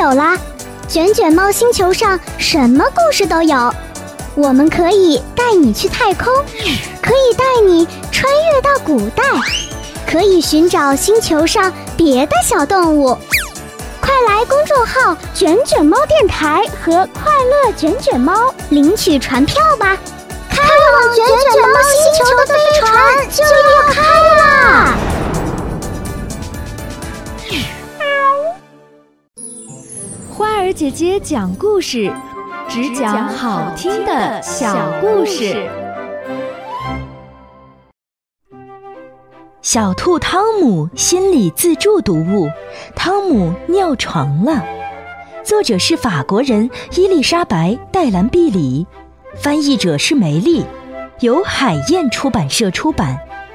有啦！卷卷猫星球上什么故事都有，我们可以带你去太空，可以带你穿越到古代，可以寻找星球上别的小动物。快来公众号卷卷猫电台和快乐卷卷猫领取船票吧！开往卷卷猫星球的飞船就要开啦！ 花儿姐姐讲故事，只讲好听的小故事。 小兔汤姆心理自助读物《汤姆尿床了》，作者是法国人伊丽莎白·戴兰毕里，翻译者是梅丽，由海燕出版社出版。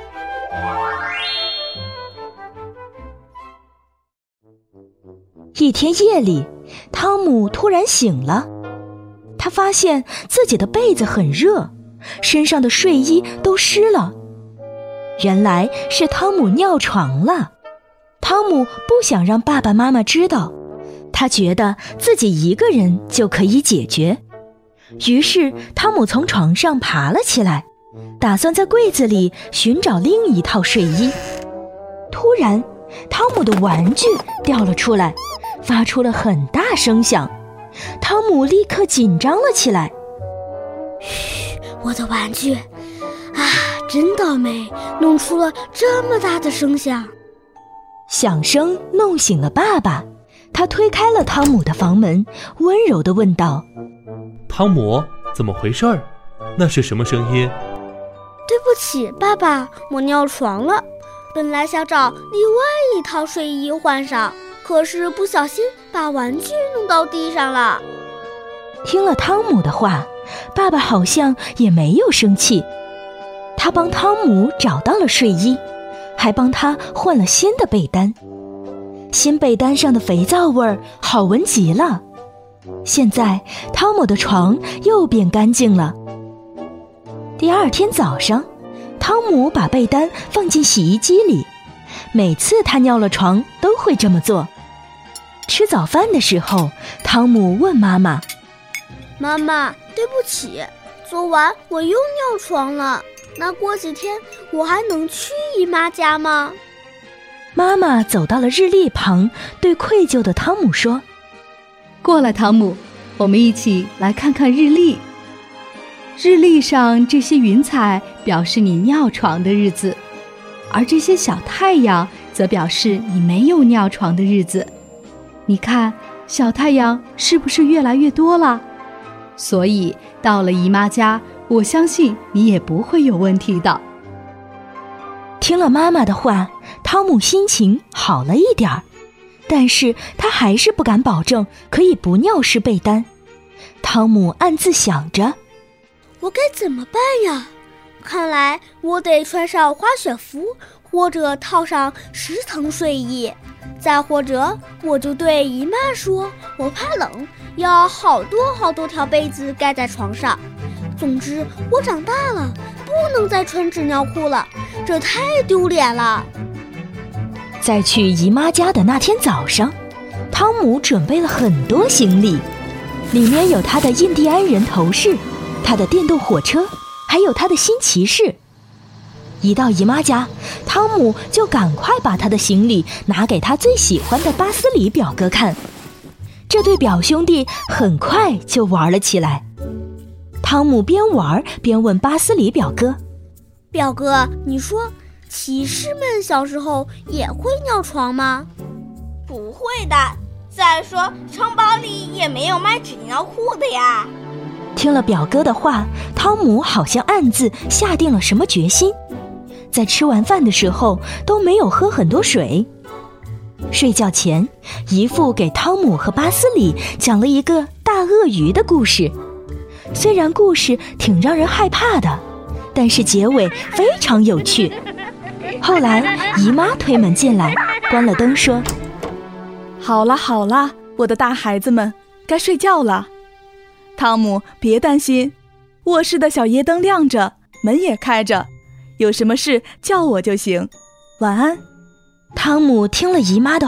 一天夜里，汤姆突然醒了，他发现自己的被子很热，身上的睡衣都湿了。原来是汤姆尿床了。汤姆不想让爸爸妈妈知道，他觉得自己一个人就可以解决。于是汤姆从床上爬了起来，打算在柜子里寻找另一套睡衣。突然，汤姆的玩具掉了出来，发出了很大声响。汤姆立刻紧张了起来。 嘘，我的玩具啊，真倒霉，弄出了这么大的声响。 响声弄醒了爸爸，他推开了汤姆的房门，温柔地问道： 汤姆，怎么回事儿？那是什么声音？ 对不起，爸爸，我尿床了。本来想找另外一套睡衣换上，可是不小心把玩具弄到地上了。 听了汤姆的话，爸爸好像也没有生气。他帮汤姆找到了睡衣，还帮他换了新的被单。新被单上的肥皂味儿好闻极了。现在汤姆的床又变干净了。第二天早上，汤姆把被单放进洗衣机里，每次他尿了床都会这么做。吃早饭的时候，汤姆问妈妈： 妈妈，对不起，昨晚我又尿床了，那过几天我还能去姨妈家吗？ 妈妈走到了日历旁，对愧疚的汤姆说： 过来，汤姆，我们一起来看看日历。日历上这些云彩表示你尿床的日子，而这些小太阳则表示你没有尿床的日子。你看，小太阳是不是越来越多了？所以到了姨妈家，我相信你也不会有问题的。 听了妈妈的话，汤姆心情好了一点儿，但是他还是不敢保证可以不尿湿被单。汤姆暗自想着， 我该怎么办呀？看来我得穿上滑雪服，或者套上10层睡衣，再或者我就对姨妈说我怕冷，要好多条被子盖在床上。总之，我长大了，不能再穿纸尿裤了，这太丢脸了。 在去姨妈家的那天早上，汤姆准备了很多行李，里面有他的印第安人头饰，他的电动火车，还有他的新骑士。一到姨妈家，汤姆就赶快把他的行李拿给他最喜欢的巴斯里表哥看。这对表兄弟很快就玩了起来。汤姆边玩边问巴斯里表哥： 表哥，你说骑士们小时候也会尿床吗？ 不会的，再说城堡里也没有卖纸尿裤的呀。 听了表哥的话，汤姆好像暗自下定了什么决心，在吃完饭的时候都没有喝很多水。睡觉前，姨父给汤姆和巴斯里讲了一个大鳄鱼的故事。虽然故事挺让人害怕的，但是结尾非常有趣。后来姨妈推门进来，关了灯说： 好啦，我的大孩子们，该睡觉了。汤姆，别担心，卧室的小夜灯亮着，门也开着，有什么事叫我就行。晚安。 汤姆听了姨妈的